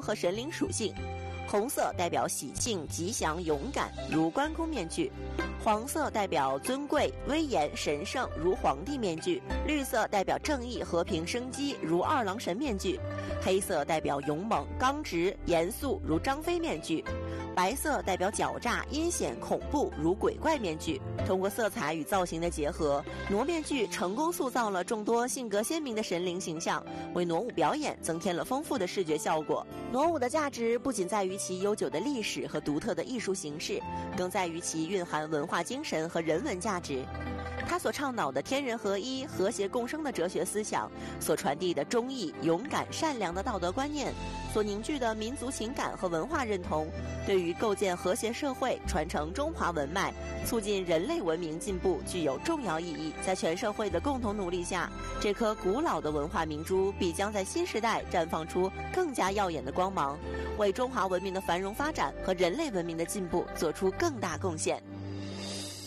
和神灵属性。红色代表喜庆、吉祥、勇敢，如关公面具；黄色代表尊贵、威严、神圣，如皇帝面具；绿色代表正义、和平、生机，如二郎神面具；黑色代表勇猛、刚直、严肃，如张飞面具；白色代表狡诈、阴险、恐怖，如鬼怪面具。通过色彩与造型的结合，傩面具成功塑造了众多性格鲜明的神灵形象，为傩舞表演增添了丰富的视觉效果。傩舞的价值不仅在于其悠久的历史和独特的艺术形式，更在于其蕴含文化精神和人文价值。他所倡导的天人合一、和谐共生的哲学思想，所传递的忠义、勇敢、善良的道德观念，所凝聚的民族情感和文化认同，对于构建和谐社会、传承中华文脉、促进人类文明进步具有重要意义。在全社会的共同努力下，这颗古老的文化明珠必将在新时代绽放出更加耀眼的光芒，为中华文明的繁荣发展和人类文明的进步做出更大贡献。